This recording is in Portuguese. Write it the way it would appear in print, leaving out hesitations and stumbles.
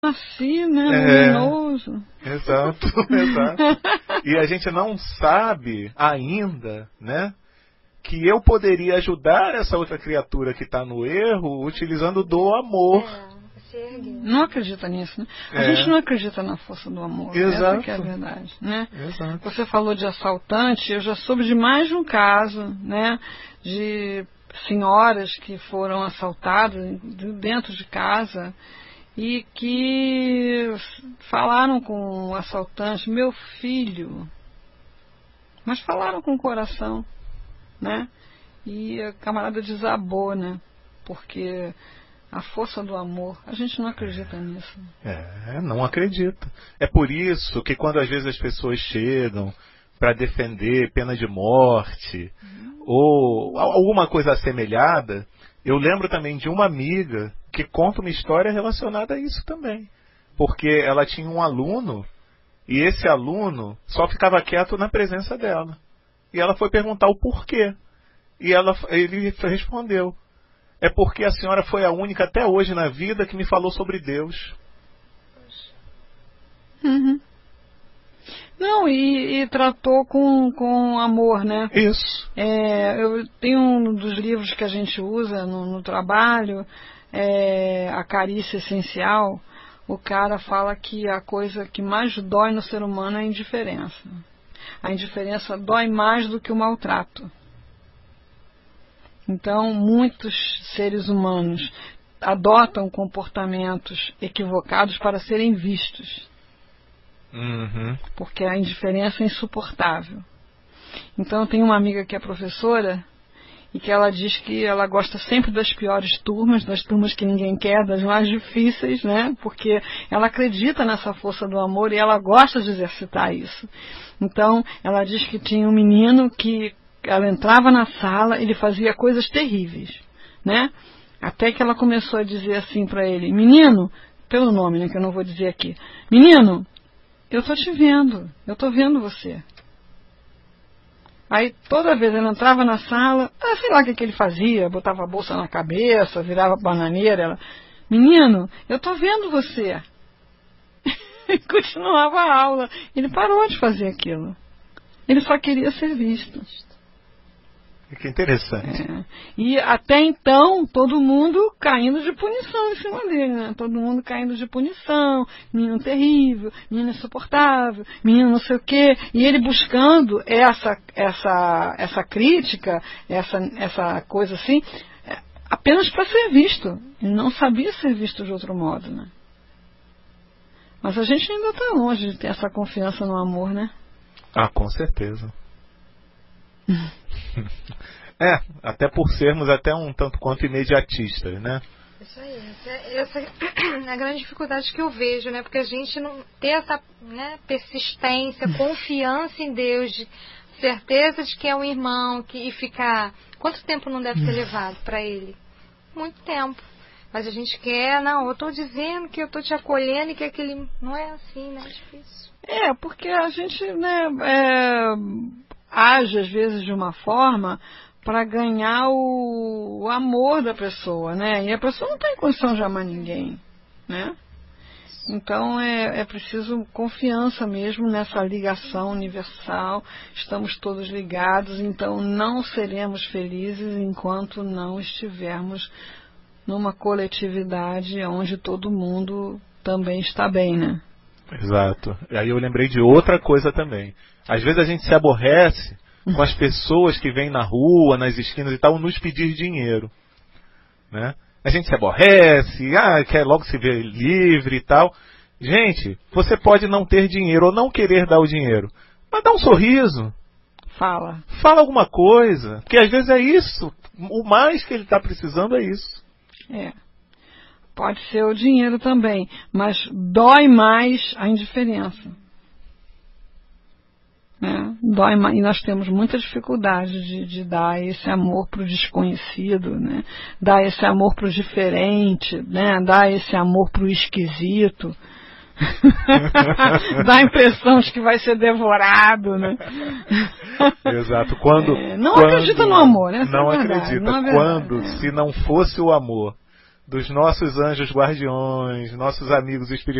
Assim, né? Luminoso. Exato, exato. E a gente não sabe ainda, né, que eu poderia ajudar essa outra criatura que está no erro utilizando do amor. Não acredita nisso, né? A gente não acredita na força do amor. Exato. Essa que é a verdade, né? Exato. Você falou de assaltante, eu já soube de mais de um caso, né? De senhoras que foram assaltadas dentro de casa e que falaram com o assaltante, meu filho, mas falaram com o coração, né? E a camarada desabou, né? Porque a força do amor, a gente não acredita nisso. Não acredita. É por isso que quando às vezes as pessoas chegam para defender pena de morte ou alguma coisa assemelhada, eu lembro também de uma amiga que conta uma história relacionada a isso também. Porque ela tinha um aluno e esse aluno só ficava quieto na presença dela. E ela foi perguntar o porquê. E ele respondeu: é porque a senhora foi a única até hoje na vida que me falou sobre Deus. Uhum. Não, e tratou com amor, né? Isso. Eu tenho um dos livros que a gente usa no trabalho, A Carícia Essencial. O cara fala que a coisa que mais dói no ser humano é a indiferença. A indiferença dói mais do que o maltrato. Então, muitos seres humanos adotam comportamentos equivocados para serem vistos. Uhum. Porque a indiferença é insuportável. Então, eu tenho uma amiga que é professora e que ela diz que ela gosta sempre das piores turmas, das turmas que ninguém quer, das mais difíceis, né? Porque ela acredita nessa força do amor e ela gosta de exercitar isso. Então, ela diz que tinha um menino que ela entrava na sala, ele fazia coisas terríveis, né? Até que ela começou a dizer assim para ele: menino, pelo nome, né, que eu não vou dizer aqui, menino, eu tô te vendo, eu tô vendo você. Aí toda vez ele entrava na sala, sei lá o que ele fazia, botava a bolsa na cabeça, virava bananeira, ela: menino, eu tô vendo você. E continuava a aula. Ele parou de fazer aquilo. Ele só queria ser visto. Que interessante. E até então, todo mundo caindo de punição em cima dele, né? Todo mundo caindo de punição, menino terrível, menino insuportável, menino não sei o quê. E ele buscando essa crítica, essa coisa assim, apenas para ser visto. Ele não sabia ser visto de outro modo, né? Mas a gente ainda está longe de ter essa confiança no amor, né? Com certeza. Até por sermos até um tanto quanto imediatistas, né? Isso aí. Essa é a grande dificuldade que eu vejo, né? Porque a gente não tem essa, né, persistência, confiança em Deus, certeza de que é um irmão, e ficar... Quanto tempo não deve ter levado para ele? Muito tempo. Mas a gente quer, não, eu estou dizendo que eu estou te acolhendo e que aquele... Não é assim, né? É difícil. Porque a gente, né, age às vezes de uma forma para ganhar o amor da pessoa, né? E a pessoa não tem condição de amar ninguém, né? Então é preciso confiança mesmo nessa ligação universal. Estamos todos ligados, então não seremos felizes enquanto não estivermos numa coletividade onde todo mundo também está bem, né? Exato. E aí eu lembrei de outra coisa também. Às vezes a gente se aborrece com as pessoas que vêm na rua, nas esquinas e tal, nos pedir dinheiro, né? A gente se aborrece, quer logo se ver livre e tal. Gente, você pode não ter dinheiro ou não querer dar o dinheiro, mas dá um sorriso. Fala alguma coisa, porque às vezes é isso. O mais que ele está precisando é isso. Pode ser o dinheiro também, mas dói mais a indiferença. Dói mais, e nós temos muita dificuldade de dar esse amor para o desconhecido, né? Dar esse amor para o diferente, né? Dar esse amor para o esquisito. Dá a impressão de que vai ser devorado, né? Exato. Não acredita no amor, né? Não acredita. Quando, se não fosse o amor dos nossos anjos guardiões, nossos amigos espirituais,